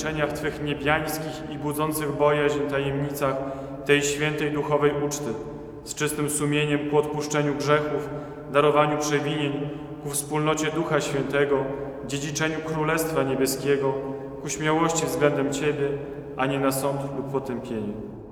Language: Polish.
zwieńczeniach Twych niebiańskich i budzących bojaźń tajemnicach tej świętej duchowej uczty, z czystym sumieniem ku odpuszczeniu grzechów, darowaniu przewinień, ku wspólnocie Ducha Świętego, dziedziczeniu Królestwa Niebieskiego, ku śmiałości względem Ciebie, a nie na sąd lub potępienie.